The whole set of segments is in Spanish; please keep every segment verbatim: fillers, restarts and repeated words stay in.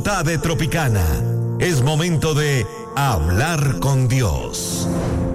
De Tropicana. Es momento de hablar con Dios.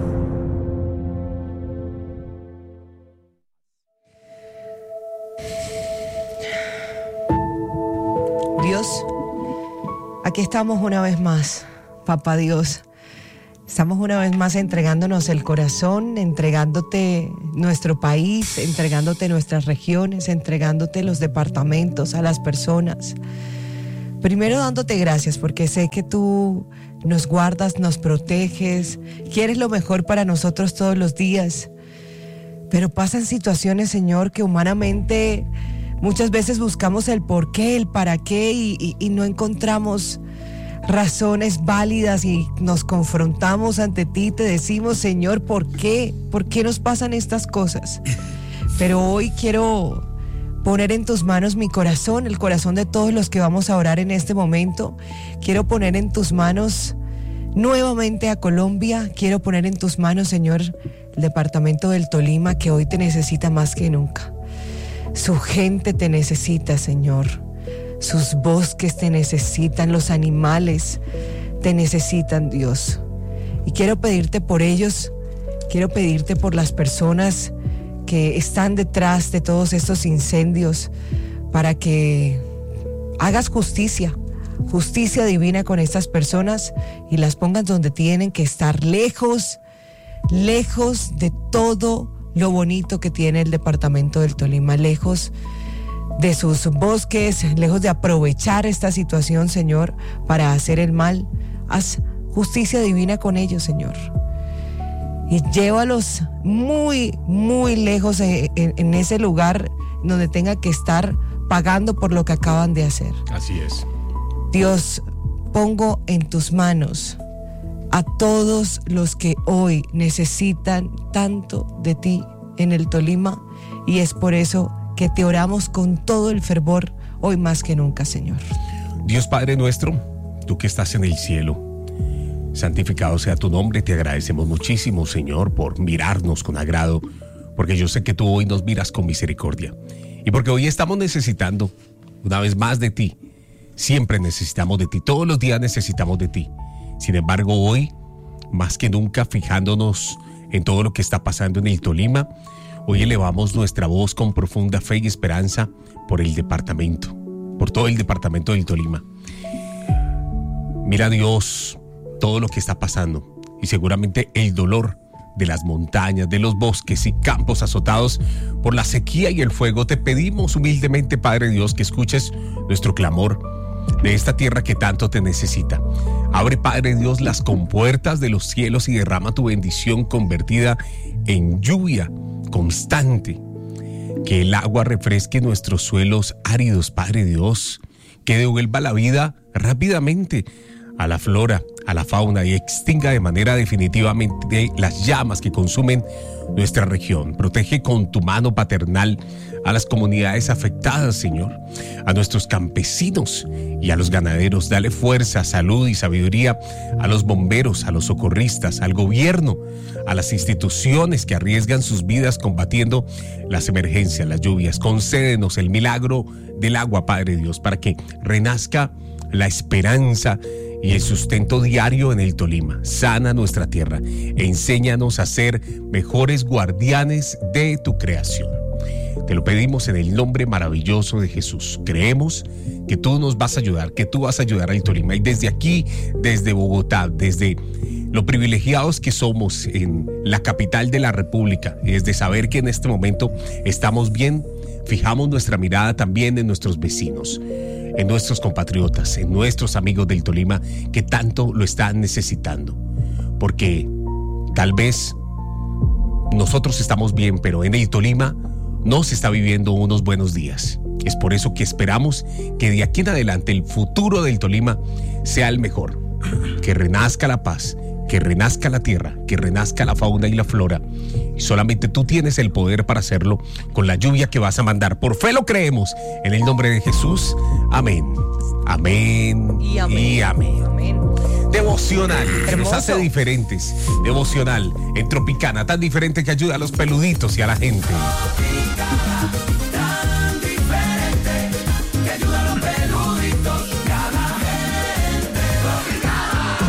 Dios, aquí estamos una vez más, Papá Dios. Estamos una vez más entregándonos el corazón, entregándote nuestro país, entregándote nuestras regiones, entregándote los departamentos, a las personas. Primero dándote gracias porque sé que tú nos guardas, nos proteges, quieres lo mejor para nosotros todos los días. Pero pasan situaciones, Señor, que humanamente muchas veces buscamos el por qué, el para qué y, y, y no encontramos razones válidas y nos confrontamos ante ti, te decimos, Señor, ¿por qué? ¿Por qué nos pasan estas cosas? Pero hoy quiero poner en tus manos mi corazón, el corazón de todos los que vamos a orar en este momento. Quiero poner en tus manos nuevamente a Colombia. Quiero poner en tus manos, Señor, el departamento del Tolima, que hoy te necesita más que nunca. Su gente te necesita, Señor. Sus bosques te necesitan, los animales te necesitan, Dios. Y quiero pedirte por ellos, quiero pedirte por las personas que están detrás de todos estos incendios, para que hagas justicia, justicia divina con estas personas y las pongas donde tienen que estar, lejos, lejos de todo lo bonito que tiene el departamento del Tolima, lejos de sus bosques, lejos de aprovechar esta situación, Señor, para hacer el mal. Haz justicia divina con ellos, Señor. Y llévalos muy, muy lejos en, en ese lugar donde tenga que estar pagando por lo que acaban de hacer. Así es. Dios, pongo en tus manos a todos los que hoy necesitan tanto de ti en el Tolima, y es por eso que te oramos con todo el fervor hoy más que nunca, Señor. Dios Padre nuestro, tú que estás en el cielo, santificado sea tu nombre. Te agradecemos muchísimo, Señor, por mirarnos con agrado, porque yo sé que tú hoy nos miras con misericordia y porque hoy estamos necesitando una vez más de ti. Siempre necesitamos de ti, todos los días necesitamos de ti. Sin embargo, hoy, más que nunca, fijándonos en todo lo que está pasando en el Tolima, hoy elevamos nuestra voz con profunda fe y esperanza por el departamento, por todo el departamento del Tolima. Mira, Dios, todo lo que está pasando y seguramente el dolor de las montañas, de los bosques y campos azotados por la sequía y el fuego. Te pedimos humildemente, Padre Dios, que escuches nuestro clamor de esta tierra que tanto te necesita. Abre, Padre Dios, las compuertas de los cielos y derrama tu bendición convertida en lluvia constante. Que el agua refresque nuestros suelos áridos, Padre Dios. Que devuelva la vida rápidamente a la flora, a la fauna, y extinga de manera definitivamente las llamas que consumen nuestra región. Protege con tu mano paternal a las comunidades afectadas, Señor, a nuestros campesinos y a los ganaderos. Dale fuerza, salud y sabiduría a los bomberos, a los socorristas, al gobierno, a las instituciones que arriesgan sus vidas combatiendo las emergencias, las lluvias. Concédenos el milagro del agua, Padre Dios, para que renazca la esperanza y el sustento diario en el Tolima. Sana nuestra tierra e enséñanos a ser mejores guardianes de tu creación. Te lo pedimos en el nombre maravilloso de Jesús. Creemos que tú nos vas a ayudar, que tú vas a ayudar al Tolima. Y desde aquí, desde Bogotá, desde lo privilegiados que somos en la capital de la República, y desde saber que en este momento estamos bien, fijamos nuestra mirada también en nuestros vecinos, en nuestros compatriotas, en nuestros amigos del Tolima que tanto lo están necesitando. Porque tal vez nosotros estamos bien, pero en el Tolima no se está viviendo unos buenos días. Es por eso que esperamos que de aquí en adelante el futuro del Tolima sea el mejor. Que renazca la paz, que renazca la tierra, que renazca la fauna y la flora. Y solamente tú tienes el poder para hacerlo con la lluvia que vas a mandar. Por fe lo creemos. En el nombre de Jesús. Amén. Amén. Y amén. Y amén. Amén. Devocional, que nos Hermoso. hace diferentes. Devocional en Tropicana, tan diferente que ayuda a los peluditos y a la gente. Tan diferente que ayuda a los peluditos y a la gente.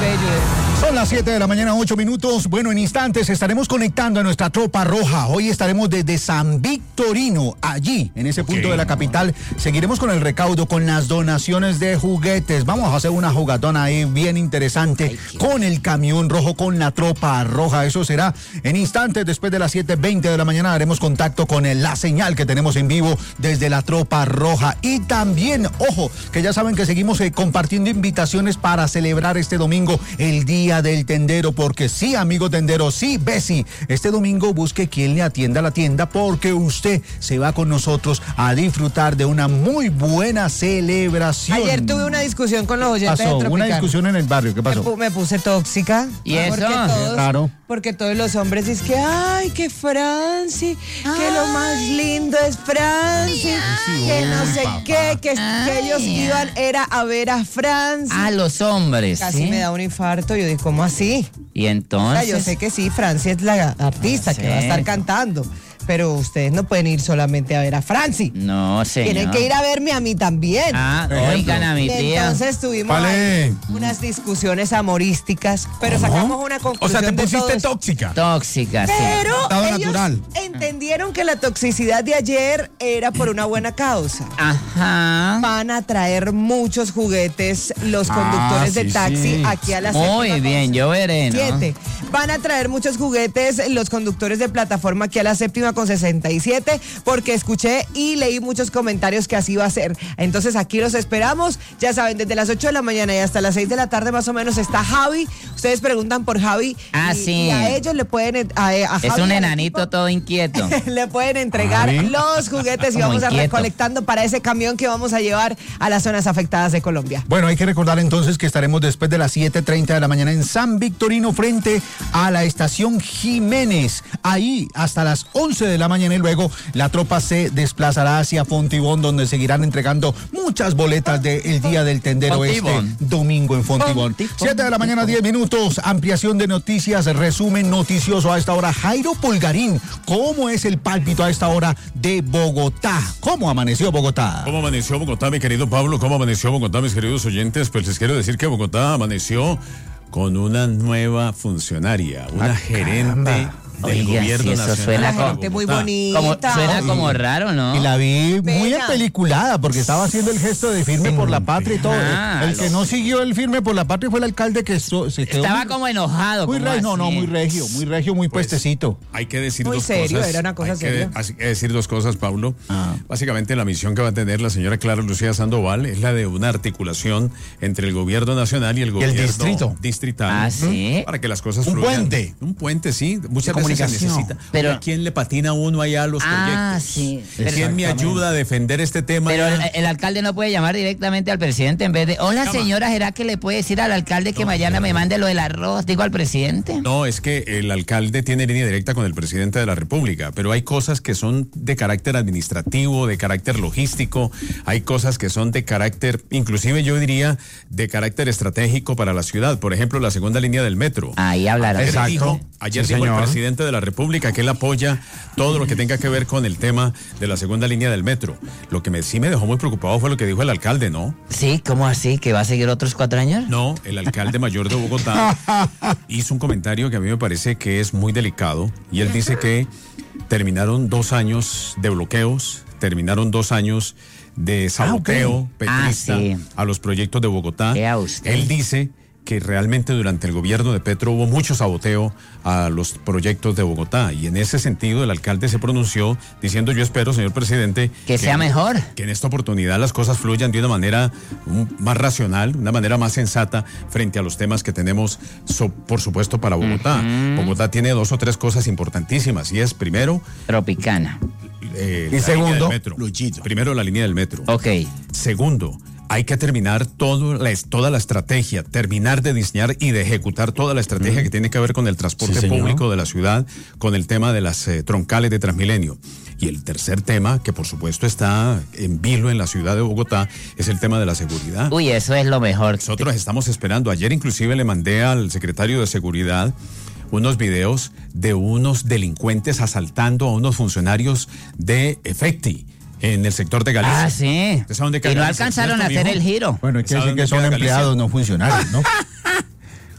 bello. Son las siete de la mañana, ocho minutos. Bueno, en instantes estaremos conectando a nuestra tropa roja. Hoy estaremos desde San Victorino, allí, en ese okay. punto de la capital. Seguiremos con el recaudo, con las donaciones de juguetes. Vamos a hacer una jugatona ahí bien interesante. Ay, con el camión rojo, con la tropa roja. Eso será en instantes. Después de las siete veinte de la mañana haremos contacto con el, la señal que tenemos en vivo desde la tropa roja. Y también, ojo, que ya saben que seguimos eh, compartiendo invitaciones para celebrar este domingo el Día del Tendero, porque sí, amigo tendero, sí, Bessie, este domingo busque quien le atienda la tienda, porque usted se va con nosotros a disfrutar de una muy buena celebración. Ayer tuve una discusión con los oyentes pasó? de Tropical. Una discusión en el barrio, ¿qué pasó? Me, me puse tóxica. ¿Y eso? Porque todos, claro. Porque todos los hombres dicen que, ay, que Franci, ah, que lo más lindo es Franci, ay, que no sé papá. qué, que, que ellos iban era a ver a Franci. A los hombres. Casi ¿sí? me da un infarto, yo digo, ¿cómo así? Y entonces. O sea, yo sé que sí, Franci es la artista que va a estar cantando, pero ustedes no pueden ir solamente a ver a Franci. No, señor. Tienen que ir a verme a mí también. Ah, oigan a mi tía. Entonces tuvimos vale. unas discusiones amorísticas, pero ¿cómo? Sacamos una conclusión. O sea, te pusiste de todos. tóxica. Tóxica, sí. Pero ellos natural. entendieron que la toxicidad de ayer era por una buena causa. Ajá. Van a traer muchos juguetes los conductores ah, sí, de taxi sí. aquí a la Muy bien, yo veré, ¿no? Siete. Van a traer muchos juguetes los conductores de plataforma aquí a la séptima con sesenta y siete, porque escuché y leí muchos comentarios que así va a ser. Entonces aquí los esperamos. Ya saben, desde las ocho de la mañana y hasta las seis de la tarde más o menos está Javi. Ustedes preguntan por Javi. Ah, y, sí. Y a ellos le pueden... A, a es Javi, un enanito equipo, todo inquieto. le pueden entregar ¿Javi? los juguetes y vamos inquieto. a recolectando para ese camión que vamos a llevar a las zonas afectadas de Colombia. Bueno, hay que recordar entonces que estaremos después de las siete treinta de la mañana en San Victorino frente a la estación Jiménez. Ahí hasta las once de la mañana y luego la tropa se desplazará hacia Fontibón, donde seguirán entregando muchas boletas del Día del Tendero Fontibón. Este domingo en Fontibón. siete de la mañana, diez minutos. Ampliación de noticias, resumen noticioso a esta hora. Jairo Pulgarín, ¿cómo es el pálpito a esta hora de Bogotá? ¿Cómo amaneció Bogotá? ¿Cómo amaneció Bogotá, mi querido Pablo? ¿Cómo amaneció Bogotá, mis queridos oyentes? Pues les quiero decir que Bogotá amaneció con una nueva funcionaria, una ah, gerente caramba. del Oiga, gobierno sí, eso nacional. Suena como, gente muy bonita. Como, suena como raro, ¿no? Y la vi Pena. muy empeliculada porque estaba haciendo el gesto de firme por la patria y todo. Ah, el que no siguió el firme por la patria fue el alcalde que so, se quedó. Estaba muy, como enojado. Muy como regio, no, no, muy regio, muy regio, muy pues, puestecito. Hay que decir muy dos serio, cosas. Era una cosa hay seria. que, hay que decir dos cosas, Pablo. Ah. Básicamente la misión que va a tener la señora Clara Lucía Sandoval es la de una articulación entre el gobierno nacional y el gobierno y el distrito. distrital. Ah, sí. Para que las cosas Un fluyan. puente. Un puente, sí. Muchas de veces se comunicación. necesita. Pero ¿a quién le patina uno allá a los ah, proyectos? Sí. ¿Quién me ayuda a defender este tema? Pero el, el alcalde no puede llamar directamente al presidente en vez de, hola Llama. señora, ¿será que le puede decir al alcalde que no, mañana me mande lo del arroz? Digo al presidente. No, es que el alcalde tiene línea directa con el presidente de la República, pero hay cosas que son de carácter administrativo, de carácter logístico, hay cosas que son de carácter, inclusive yo diría, de carácter estratégico para la ciudad. Por ejemplo, la segunda línea del metro. Ahí hablaron. Ayer Exacto. dijo, ayer Sí, dijo el señor. presidente de la República que él apoya todo lo que tenga que ver con el tema de la segunda línea del metro. Lo que me, sí me dejó muy preocupado fue lo que dijo el alcalde, ¿no? Sí, ¿cómo así? ¿Que va a seguir otros cuatro años? No, el alcalde mayor de Bogotá hizo un comentario que a mí me parece que es muy delicado y él dice que terminaron dos años de bloqueos, terminaron dos años de saboteo ah, okay. petrista ah, sí. a los proyectos de Bogotá. Usted. Él dice que realmente durante el gobierno de Petro hubo mucho saboteo a los proyectos de Bogotá y en ese sentido el alcalde se pronunció diciendo yo espero, señor presidente, que, que sea mejor, que en esta oportunidad las cosas fluyan de una manera un, más racional, una manera más sensata frente a los temas que tenemos, so, por supuesto, para Bogotá. Uh-huh. Bogotá tiene dos o tres cosas importantísimas y es primero Tropicana eh, y segundo metro. Primero la línea del metro. Ok. Segundo, hay que terminar todo la, toda la estrategia, terminar de diseñar y de ejecutar toda la estrategia mm. que tiene que ver con el transporte sí, público de la ciudad, con el tema de las eh, troncales de Transmilenio. Y el tercer tema, que por supuesto está en vilo en la ciudad de Bogotá, es el tema de la seguridad. Uy, eso es lo mejor. Nosotros estamos esperando. Ayer inclusive le mandé al secretario de Seguridad unos videos de unos delincuentes asaltando a unos funcionarios de Efecti en el sector de Galicia. Ah, sí. Dónde y no alcanzaron a hacer el giro. Bueno, hay que decir que son empleados, no funcionarios, ¿no?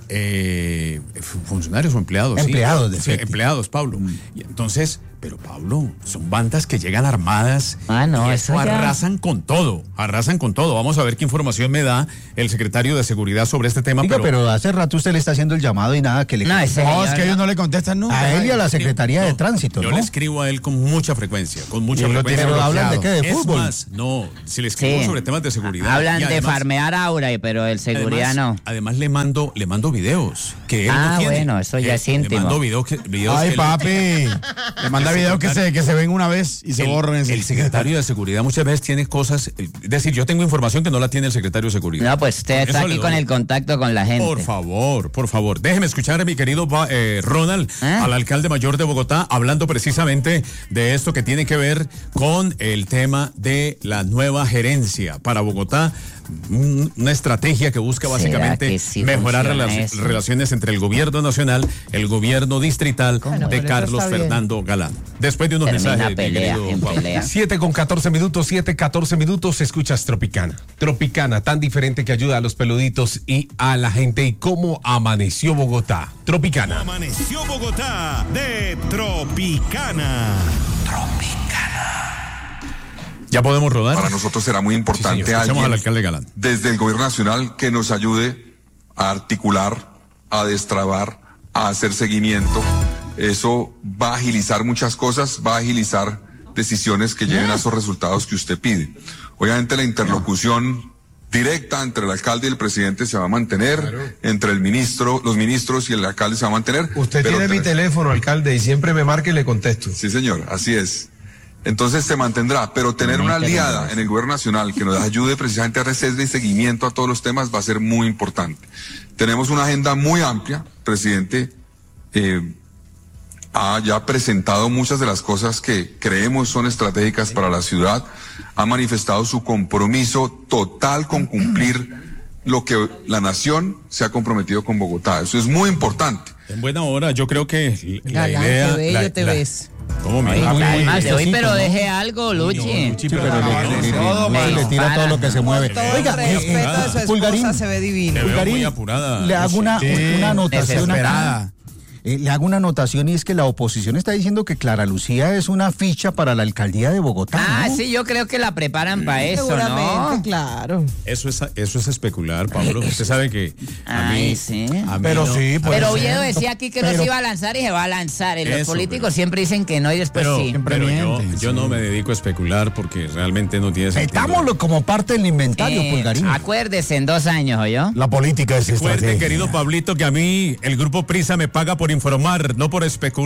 Eh, funcionarios o empleados. Empleados, sí. de Sí, efecto. empleados, Pablo. Y entonces, pero Pablo, son bandas que llegan armadas Ah, no, y eso eso ya- arrasan con todo, arrasan con todo. Vamos a ver qué información me da el secretario de Seguridad sobre este tema. Oiga, pero, hace rato usted le está haciendo el llamado y nada que le... No, ese No, es señor que ellos no. no le contestan nunca. A él y a la Secretaría de Tránsito, yo ¿no? le escribo a él con mucha frecuencia, con mucha Y él lo frecuencia. tiene Pero hablan de qué, de Es fútbol. más, no, si le escribo Sí. sobre temas de seguridad. Hablan y de además- farmear aura, pero el seguridad además, no. Además le mando, le mando videos que él Ah, no tiene. bueno, eso ya Eh, es íntimo. Le mando videos que, videos Ay, que él- papi. Le manda videos que se, que se ven una vez y se el, borran. el secretario de Seguridad muchas veces tiene cosas, eh, es decir, yo tengo información que no la tiene el secretario de Seguridad. No, pues usted Con está eso le aquí con doy. el contacto con la gente. Por favor, por favor, déjeme escuchar a mi querido eh, Ronald, ¿Ah? al alcalde mayor de Bogotá, hablando precisamente de esto que tiene que ver con el tema de la nueva gerencia para Bogotá, un- una estrategia que busca ¿Será básicamente que sí mejorar funciona relaci- eso? relaciones entre el gobierno nacional, el gobierno distrital Bueno, de pero eso Carlos está bien. Fernando Galán. Después de unos Termina mensajes, mi pelea, querido en Pablo. pelea. siete con catorce minutos, siete, catorce minutos, escuchas Tropicana. Tropicana, tan diferente que ayuda a los peluditos y a la gente. ¿Y cómo amaneció Bogotá? Tropicana. Amaneció Bogotá de Tropicana. ¿Ya podemos rodar? Para nosotros será muy importante Sí, señor. Escuchemos alguien al alcalde Galán. desde el gobierno nacional que nos ayude a articular, a destrabar, a hacer seguimiento. Eso va a agilizar muchas cosas, va a agilizar decisiones que lleven a esos resultados que usted pide. Obviamente la interlocución directa entre el alcalde y el presidente se va a mantener, entre el ministro, los ministros y el alcalde se va a mantener. Usted pero tiene mi tre- teléfono, alcalde, y siempre me marca y le contesto. Sí, señor, así es. Entonces se mantendrá, pero tener una aliada en el gobierno nacional que nos ayude precisamente a hacerle seguimiento a todos los temas va a ser muy importante. Tenemos una agenda muy amplia, presidente, eh, ha ya presentado muchas de las cosas que creemos son estratégicas para la ciudad, ha manifestado su compromiso total con cumplir lo que la nación se ha comprometido con Bogotá. Eso es muy importante. En buena hora, yo creo que la Galán, idea... qué bello la- te la- ves. ¿Cómo me Oye, va? calma, muy hoy, pero ¿no? deje algo, Luchi. Sí, pero le, le- le- todo, le- le tira todo lo que se mueve. Todo Oiga, el eh, respeto eh, de su Pulgarín, esposa se ve divino. Te veo Pulgarín, muy apurada, le hago Lucy. una, una anotación acá. Desesperada. Eh, le hago una anotación y es que la oposición está diciendo que Clara Lucía es una ficha para la alcaldía de Bogotá. Ah, ¿no? sí, yo creo que la preparan para eso, Seguramente, ¿no? claro. Eso es, eso es especular, Pablo. Usted sabe que a mí... Ay, sí. a mí Pero no- sí, puede Pero ser. Oviedo decía aquí que no Pero- se iba a lanzar y se va a lanzar. Y los Eso, políticos pero- siempre dicen que no y después Pero, sí. Siempre pero yo, mienten, yo sí. no me dedico a especular porque realmente no tiene sentido. Metámoslo como parte del inventario, Eh, Pulgarín. acuérdese, en dos años, ¿oyó? La política es Recuerde, estrategia. querido Pablito, que a mí el Grupo Prisa me paga por informar, no por especular.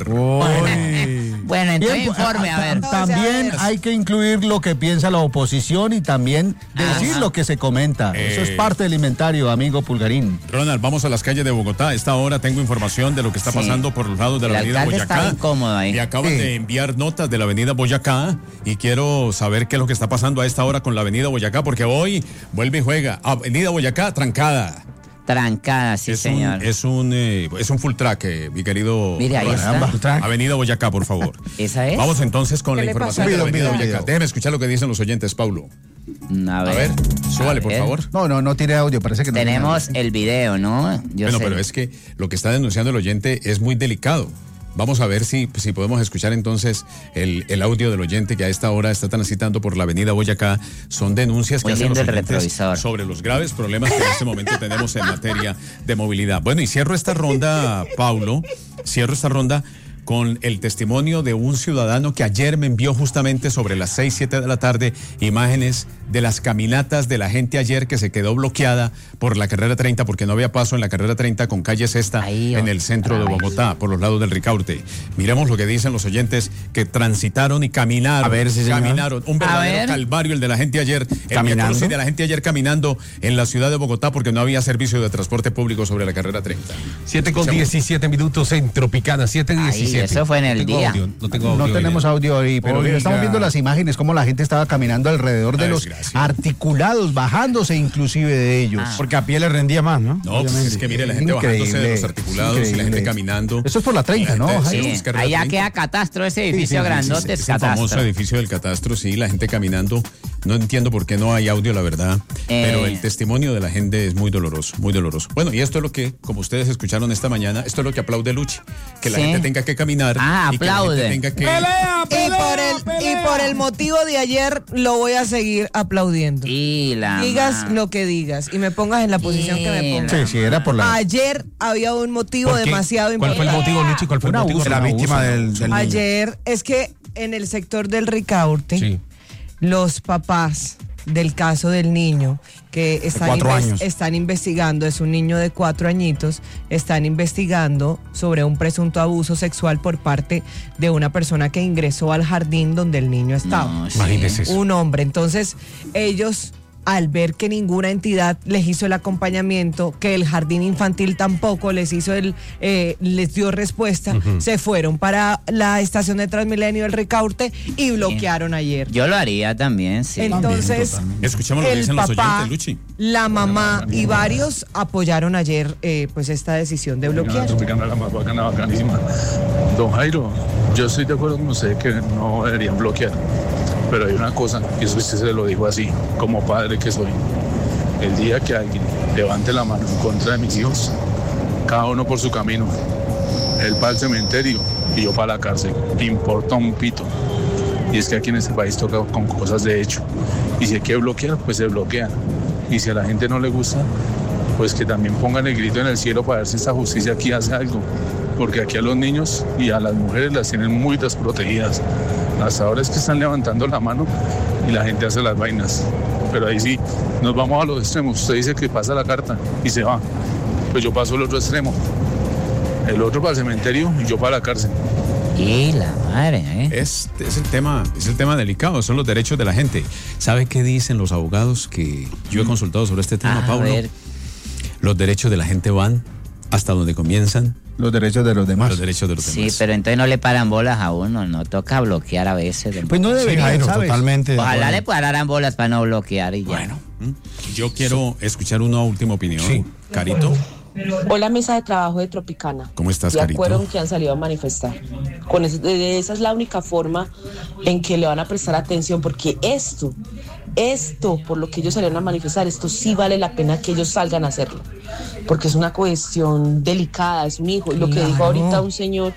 Bueno, entonces Bien, informe, a ver. No, También o sea, hay que incluir lo que piensa la oposición y también decir Ajá. lo que se comenta. Eso es Eh. parte del inventario, amigo Pulgarín. Ronald, vamos a las calles de Bogotá. A esta hora tengo información de lo que está Sí. pasando por los lados de la El avenida alcalde Boyacá. está incómodo ahí. Me acaban Sí. de enviar notas de la avenida Boyacá y quiero saber qué es lo que está pasando a esta hora con la avenida Boyacá, porque hoy vuelve y juega. Avenida Boyacá trancada. Trancada, sí, es, señor. Un, es, un, eh, es un full track, eh, mi querido. Mire, ahí Ronald. está. Avenida Boyacá, por favor. ¿Esa es? Vamos entonces con ¿Qué la le información pasa? de la Video, avenida video, Boyacá. video. Déjeme escuchar lo que dicen los oyentes, Paulo. A A ver, ver. súbale, A por ver. favor. No, no, no tiene audio, parece que no. tiene Tenemos audio. el video, ¿no? Yo Bueno, sé. pero es que lo que está denunciando el oyente es muy delicado. Vamos a ver si, si podemos escuchar entonces el, el audio del oyente que a esta hora está transitando por la avenida Boyacá. Son denuncias que Muy hacen los lindo el oyentes retrovisor. sobre los graves problemas que en este momento tenemos en materia de movilidad. Bueno, y cierro esta ronda, Paulo, cierro esta ronda con el testimonio de un ciudadano que ayer me envió justamente sobre las seis, siete de la tarde imágenes de las caminatas de la gente ayer que se quedó bloqueada por la carrera treinta porque no había paso en la carrera treinta con calle Sexta Ahí, en el centro de ay. Bogotá, por los lados del Ricaurte. Miremos lo que dicen los oyentes que transitaron y caminaron. A ver, sí, señor. caminaron. Un A verdadero ver. calvario el de la gente ayer. El Caminando. catorce de la gente ayer caminando en la ciudad de Bogotá porque no había servicio de transporte público sobre la carrera treinta. siete con diecisiete minutos en Tropicana, siete diecisiete. Ahí, eso fue en el No tengo día. audio, no tengo audio. No tenemos audio ahí, pero Oiga. estamos viendo las imágenes, cómo la gente estaba caminando alrededor de Una los desgracia. articulados, bajándose inclusive de ellos. Ah. Porque a pie le rendía más, ¿no? No, pues es que mire la gente Increíble, bajándose de los articulados y la gente increíble. caminando. Eso es por la treinta, ¿no, La gente- Jairo? sí, Sí, es carrera allá treinta. queda Catastro, ese edificio sí, sí, grandote Es es el famoso Catastro. edificio del Catastro, sí, la gente caminando No entiendo por qué no hay audio, la verdad, Eh. pero el testimonio de la gente es muy doloroso, muy doloroso. Bueno, y esto es lo que, como ustedes escucharon esta mañana, esto es lo que aplaude Luchi, que la Sí. gente tenga que caminar Ah, y que la aplaude. gente tenga que... Y por, el, y por el motivo de ayer lo voy a seguir aplaudiendo. Y la Digas ma- lo que digas y me pongas en la posición que me Sí, pongas. Sí, sí, era por la... Ayer había un motivo ¿Por qué? demasiado ¿Cuál fue el importante. motivo, Luchi? ¿Cuál fue el Un motivo? abuso, La un víctima abuso. del, del niño. Ayer es que en el sector del Ricaurte, Sí. los papás del caso del niño que están, cuatro inves- años. están investigando, es un niño de cuatro añitos, están investigando sobre un presunto abuso sexual por parte de una persona que ingresó al jardín donde el niño estaba. No, sí. Imagínese eso. Un hombre. Entonces, ellos, al ver que ninguna entidad les hizo el acompañamiento, que el jardín infantil tampoco les hizo el, eh, les dio respuesta, se fueron para la estación de Transmilenio, el Ricaurte, y bloquearon ayer. Yo lo haría también, sí. Entonces, Escuchemos lo que el dicen los papá, oyentes, Luchi. la mamá y varios apoyaron ayer eh, pues esta decisión de bloquear. La más bacana, bacanísima. Don Jairo, yo estoy de acuerdo con usted que no deberían bloquear, pero hay una cosa, y eso usted se lo dijo así, como padre que soy. El día que alguien levante la mano en contra de mis hijos, cada uno por su camino, él para el cementerio y yo para la cárcel, importa un pito. Y es que aquí en este país toca con cosas de hecho. Y si hay que bloquear, pues se bloquea. Y si a la gente no le gusta, pues que también pongan el grito en el cielo para ver si esta justicia aquí hace algo. Porque aquí a los niños y a las mujeres las tienen muy desprotegidas. Hasta ahora es que están levantando la mano y la gente hace las vainas. Pero ahí sí, nos vamos a los extremos. Usted dice que pasa la carta y se va. Pues yo paso al otro extremo. El otro para el cementerio y yo para la cárcel. Y la madre, ¿eh? Es, es el tema, es el tema delicado, son los derechos de la gente. ¿Sabe qué dicen los abogados que yo he consultado sobre este tema, A Pablo? ver. Los derechos de la gente van hasta donde comienzan Los derechos de los demás. los derechos de los Sí, demás. pero entonces no le paran bolas a uno, no toca bloquear a veces. don- Pues no Sí, debería, Jairo, ¿sabes? totalmente. de Ojalá acuerdo. le pararan bolas para no bloquear y ya. Bueno, ¿m? yo quiero escuchar una última opinión. Sí. Carito, Hola, mesa de trabajo de Tropicana. ¿cómo estás, De Carito? acuerdo en que han salido a manifestar. Con eso- de- esa es la única forma en que le van a prestar atención, porque esto, esto, por lo que ellos salieron a manifestar, esto sí vale la pena que ellos salgan a hacerlo, porque es una cuestión delicada, es un hijo. Y lo que dijo Claro. ahorita un señor,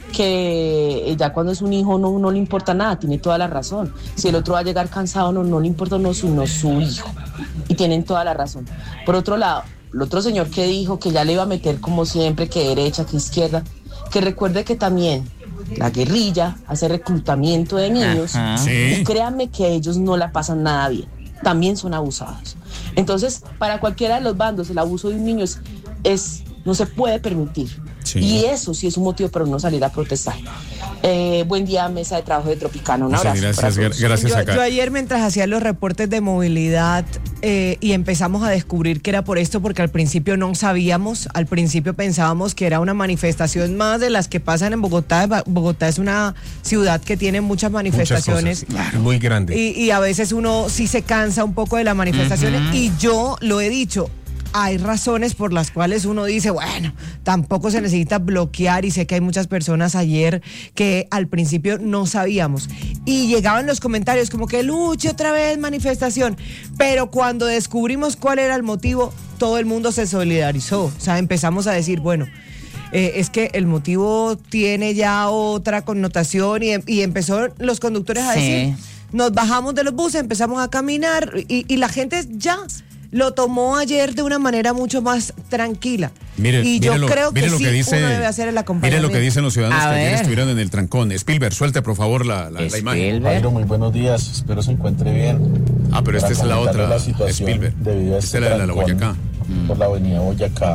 que ya cuando es un hijo no, no le importa nada, tiene toda la razón. Si el otro va a llegar cansado, no, no le importa no su, no su hijo. Y tienen toda la razón. Por otro lado, el otro señor que dijo que ya le iba a meter como siempre, que derecha, que izquierda, que recuerde que también la guerrilla hace reclutamiento de niños. Ajá. Sí. Y créanme que ellos no la pasan nada bien, también son abusados. Entonces, para cualquiera de los bandos, el abuso de un niño es, es no se puede permitir. Sí. Y eso sí es un motivo para uno salir a protestar. Eh, buen día, mesa de trabajo de Tropicana. Un Muchas abrazo. gracias, para todos. gracias Yo, a Car- yo ayer mientras hacía los reportes de movilidad eh, y empezamos a descubrir que era por esto, porque al principio no sabíamos, al principio pensábamos que era una manifestación más de las que pasan en Bogotá. Ba- Bogotá es una ciudad que tiene muchas Muchas manifestaciones. cosas. Muy grande. Y, y a veces uno sí se cansa un poco de las manifestaciones. Y yo lo he dicho, hay razones por las cuales uno dice, bueno, tampoco se necesita bloquear, y sé que hay muchas personas ayer que al principio no sabíamos. Y llegaban los comentarios como que Luchi, otra vez manifestación. Pero cuando descubrimos cuál era el motivo, todo el mundo se solidarizó. O sea, empezamos a decir, bueno, eh, es que el motivo tiene ya otra connotación, y, y empezó los conductores a Sí. decir, nos bajamos de los buses, empezamos a caminar, y, y la gente ya lo tomó ayer de una manera mucho más tranquila. Mire, y yo mire lo- creo que mire lo sí que dice, uno debe hacer el Mire acompañamiento. lo que dicen los ciudadanos A que ayer ver. estuvieron en el trancón. Spielberg, suelte por favor la, la, la imagen. Spielberg. Jairo, muy buenos días, espero se encuentre bien. Ah, pero esta Para es la comentarle otra, la situación Spielberg. debido a Esta este es la de la trancón Boyacá. por la avenida Boyacá.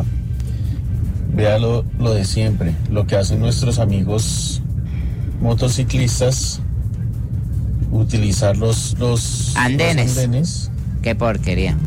Vea lo, lo de siempre, lo que hacen nuestros amigos motociclistas, utilizar los, los Andenes. los andenes Qué porquería.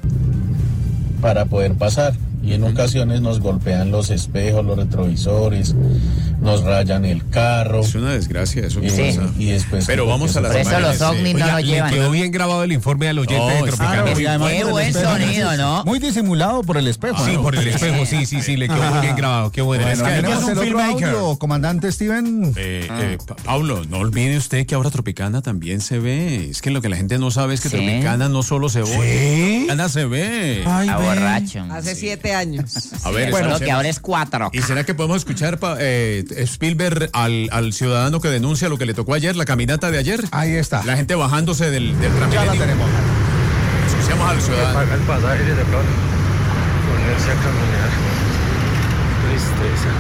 para poder pasar. Y en ocasiones nos golpean los espejos, los retrovisores, nos rayan el carro. Es una desgracia eso que Sí. pasa. Y después Pero vamos a las Por eso imágenes, los ovnis eh. no Oiga, nos le llevan. quedó bien grabado el informe al oyente No, de es Tropical. Claro, Music. y además Qué por el buen espejo. sonido, ¿no? Muy disimulado por el espejo. Sí, ¿no? por el espejo, sí, sí, sí, le quedó muy bien grabado. Qué bueno. Bueno, Es que tenemos además- el otro filmmaker. audio, comandante Steven. Eh, eh, Pa- Pablo, no olvide usted que ahora Tropicana también se ve. Es que lo que la gente no sabe es que Sí. Tropicana no solo se oye, Tropicana se ve. Ay, A ve. borracho. Hace siete años. A ver, Bueno, escuchemos. que ahora es cuatro. ¿Y será que podemos escuchar pa- eh, Spielberg al, al ciudadano que denuncia lo que le tocó ayer, la caminata de ayer? Ahí está. La gente bajándose del, del Ya la Transmilenio. tenemos. Escuchemos al ciudadano. Paga el pasaje de pronto. Ponerse a caminar. Tristeza.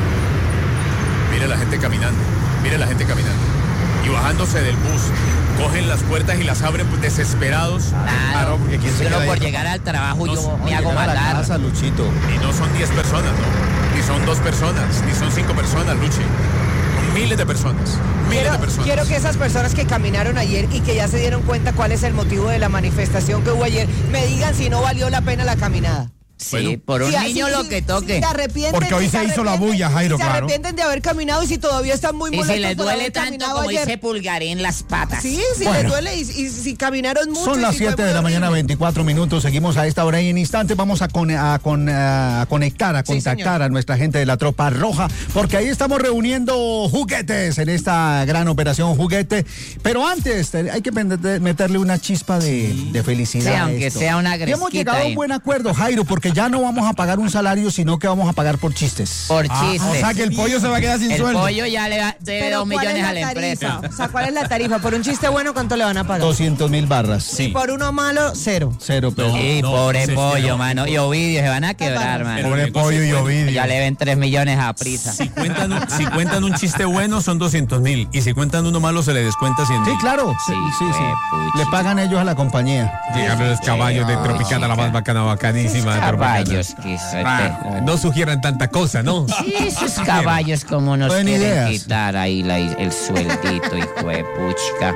Mire la gente caminando, mire la gente caminando. Y bajándose del bus, cogen las puertas y las abren pues, desesperados. Claro, porque ¿quién se solo queda por ahí? llegar al trabajo No, yo no, me hago Llegar a la matar. casa, Luchito. Y no son diez personas, no. Ni son dos personas, ni son cinco personas, Luchi. Son miles de personas. Miles Quiero, de personas. quiero que esas personas que caminaron ayer y que ya se dieron cuenta cuál es el motivo de la manifestación que hubo ayer, me digan si no valió la pena la caminada. Sí, Bueno. por un Si- niño si- lo si- que si toque. se arrepienten, Porque hoy si se hizo la arrepienten, bulla, Jairo, si se claro. arrepienten de haber caminado y si todavía están muy Y molestos si les por duele haber tanto caminado como ayer. dice Pulgarín en las patas. Sí, si Bueno. les duele y, y si caminaron mucho. Son y las si fue siete muy de la mañana, horrible. veinticuatro minutos. Seguimos a esta hora y en instantes vamos a, con- a, con- a conectar, a Sí, contactar señor. a nuestra gente de la Tropa Roja, porque ahí estamos reuniendo juguetes en esta gran operación juguete. Pero antes te- hay que pende- meterle una chispa de, de felicidad. Sí, a aunque esto. sea una Y hemos gresquita llegado a ahí. un buen acuerdo, Jairo, porque ya no vamos a pagar un salario, sino que vamos a pagar por chistes. Por Ah, chistes. o sea que el pollo se va a quedar sin el sueldo. pollo ya le da- debe Pero dos ¿cuál es millones la a la tarifa? empresa. O sea, ¿cuál es la tarifa? Por un chiste bueno, ¿cuánto le van a pagar? doscientos mil barras. Y por uno malo, cero. Cero pesos. Sí, no, pobre sí, pollo, sí, mano. Y Ovidio se van a quebrar, Pero mano. Pobre el negocio pollo y es bueno. Ovidio. Ya le ven tres millones a prisa. Si cuentan, un, si cuentan un chiste bueno son doscientos mil y si cuentan uno malo se le descuenta cien mil. Sí, claro. Sí, sí, sí. puchi. Le pagan ellos a la compañía. Llegaron los caballos de Tropicana, la más bacana, bacanísima de Tropicana. Caballos, que se Ah, no sugieran tanta cosa, ¿no? Sí, esos caballos como nos Buenas quieren ideas. quitar ahí la- el sueldito, hijo de puchica.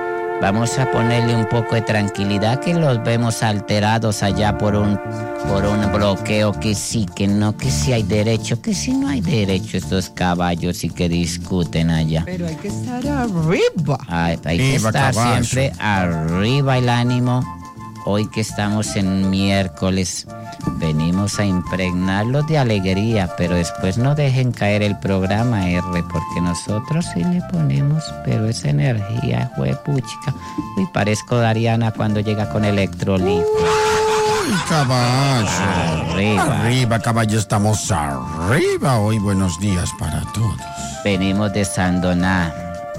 Vamos a ponerle un poco de tranquilidad que los vemos alterados allá por un por un bloqueo que sí, que no, que sí hay derecho, que sí no hay derecho estos caballos y que discuten allá. Pero hay que estar arriba. Hay, hay que Viva estar caballo. siempre arriba el ánimo. Hoy que estamos en miércoles, venimos a impregnarlos de alegría, pero después no dejen caer el programa R, porque nosotros sí le ponemos, pero esa energía, juepuchica. Uy, parezco Dariana cuando llega con electrolito. Uy, caballo. Arriba. Arriba, caballo, estamos arriba. Hoy buenos días para todos. Venimos de Sandoná,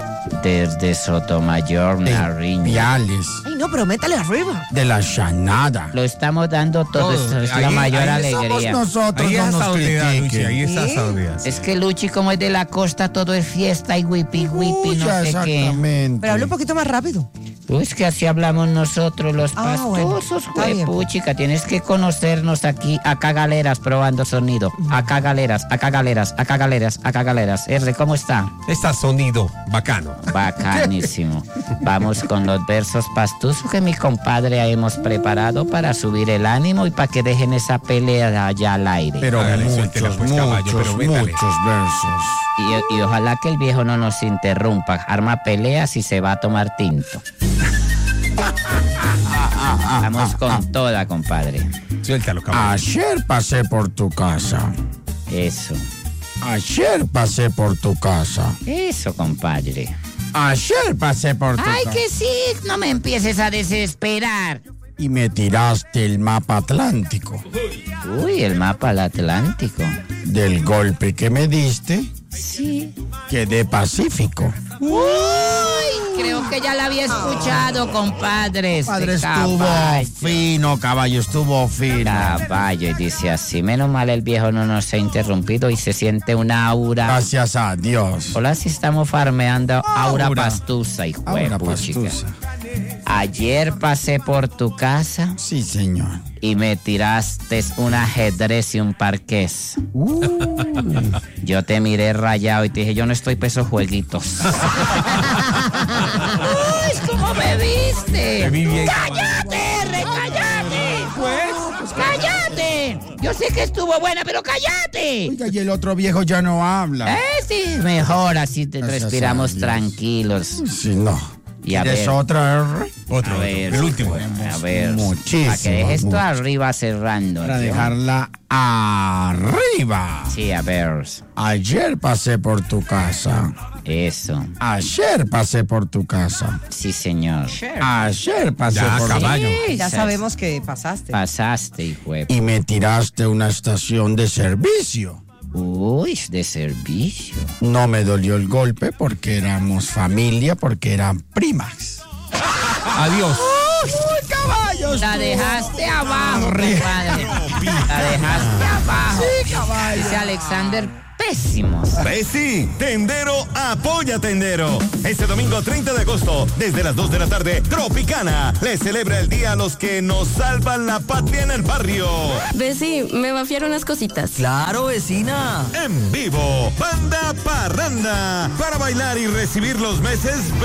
desde Sotomayor, Nariño. Viales Ay, no, pero métale arriba. de la chanada. Lo estamos dando todo, Todo. eso es la Ahí- mayor ahí Somos alegría. nosotros, Ahí no es nos saudidad, Luchi, critiquen. ahí está ¿Sí? saudidad. Es que Luchi, como es de la costa, todo es fiesta y wipi wipi, Uy, no ya, sé qué. exactamente. Pero habla un poquito más rápido. Pues que así hablamos nosotros los Ah, bueno, pastosos, está bien. puchica. Tienes que conocernos aquí, acá galeras, probando sonido. Acá galeras, acá galeras, acá galeras, acá galeras. R, ¿cómo está? Está sonido bacano. Bacanísimo. Vamos con los versos pastusos que mi compadre hemos preparado para subir el ánimo y para que dejen esa pelea allá al aire. Pero Hágale, suéltela, muchos, pues, caballo, muchos, pero métale. muchos versos. Y, y ojalá que el viejo no nos interrumpa. Arma peleas y se va a tomar tinto. Vamos con toda, compadre. Suéltalo, caballo. Ayer pasé por tu casa. Eso, Ayer pasé por tu casa. eso, compadre. Ayer pasé por tu Ay, casa. que sí, no me empieces a desesperar. Y me tiraste el mapa atlántico. Uy, el mapa al Atlántico. Del golpe que me diste, Sí. quedé pacífico. Uy, creo que ya la había escuchado, compadre. Este Padre, estuvo caballo. fino, caballo, estuvo fino. Caballo, y dice así, menos mal el viejo no nos ha interrumpido y se siente una aura. Gracias a Dios. Hola, si estamos farmeando aura, Aura. pastusa, hijo de Aura puchica. pastusa. Ayer pasé por tu casa Sí, señor. y me tiraste un ajedrez y un parqués. Yo te miré rayado y te dije, yo no estoy peso jueguitos. ¡Uy, cómo me viste! Te vi bien, ¡Cállate, re, cállate! Pues, ¡cállate! bien. Yo sé que estuvo buena, pero cállate. Oiga, y el otro viejo ya no habla. Eh, sí, mejor así te Gracias respiramos a Dios. tranquilos. Sí, no. Y a ¿Quieres ver. otra? Otro, A ver, el último. A ver, Muchísimo, para que dejes esto mucho. arriba cerrando. Para ¿sí? dejarla arriba. Sí, a ver. Ayer pasé por tu casa. Eso. Ayer pasé por tu casa. Sí, señor. Ayer pasé Ya, por caballo. Sí, Ya sa- sabemos que pasaste. Pasaste, hijo de- y me tiraste una estación de servicio. Uy, de servicio. No me dolió el golpe porque éramos familia, porque eran primas. Adiós. ¡Uy, caballos! La dejaste abajo, compadre. La dejaste abajo. Sí, caballo. Dice Alexander, pésimos. Pesi, Tendero apoya Tendero. Este domingo treinta de agosto, desde las dos de la tarde, Tropicana le celebra el día a los que nos salvan la patria en el barrio. Besi, me va a fiar unas cositas. Claro, vecina. En vivo, Banda Parranda, para bailar y recibir los meses